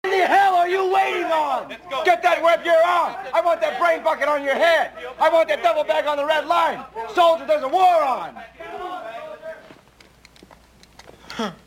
What the hell are you waiting on? Get that web gear on. I want that brain bucket on your head. I want that double bag on the red line. Soldier, there's a war on.